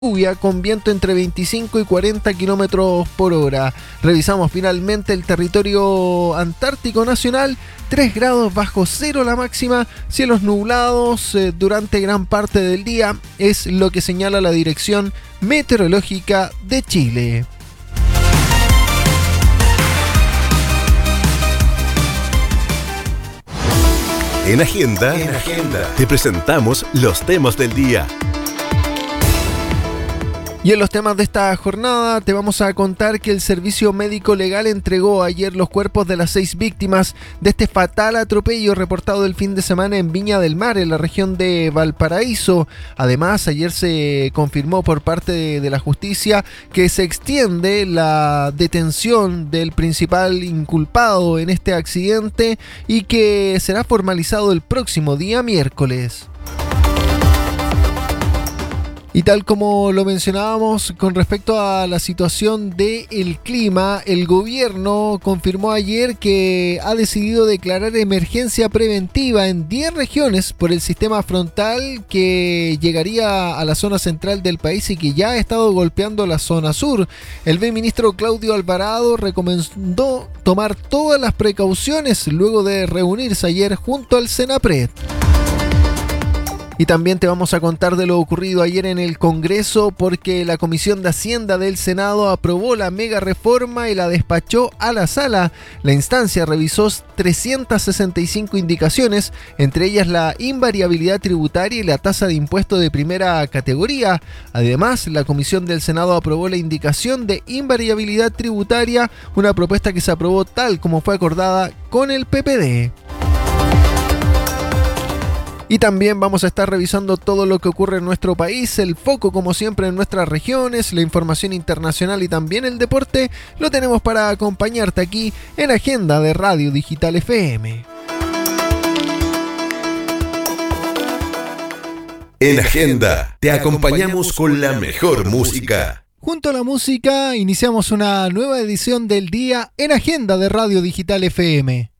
lluvia con viento entre 25 y 40 kilómetros por hora. Revisamos finalmente el territorio antártico nacional, 3 grados bajo cero la máxima, cielos nublados durante gran parte del día, es lo que señala la Dirección Meteorológica de Chile. En Agenda, te presentamos los temas del día. Y en los temas de esta jornada te vamos a contar que el Servicio Médico Legal entregó ayer los cuerpos de las 6 víctimas de este fatal atropello reportado el fin de semana en Viña del Mar, en la región de Valparaíso. Además, ayer se confirmó por parte de la justicia que se extiende la detención del principal inculpado en este accidente y que será formalizado el próximo día miércoles. Y tal como lo mencionábamos con respecto a la situación del clima, el gobierno confirmó ayer que ha decidido declarar emergencia preventiva en 10 regiones por el sistema frontal que llegaría a la zona central del país y que ya ha estado golpeando la zona sur. El ministro Claudio Alvarado recomendó tomar todas las precauciones luego de reunirse ayer junto al Senapred. Y también te vamos a contar de lo ocurrido ayer en el Congreso porque la Comisión de Hacienda del Senado aprobó la mega reforma y la despachó a la sala. La instancia revisó 365 indicaciones, entre ellas la invariabilidad tributaria y la tasa de impuesto de primera categoría. Además, la Comisión del Senado aprobó la indicación de invariabilidad tributaria, una propuesta que se aprobó tal como fue acordada con el PPD. Y también vamos a estar revisando todo lo que ocurre en nuestro país, el foco como siempre en nuestras regiones, la información internacional y también el deporte, lo tenemos para acompañarte aquí en Agenda de Radio Digital FM. En Agenda te acompañamos con la mejor música. Junto a la música iniciamos una nueva edición del día en Agenda de Radio Digital FM.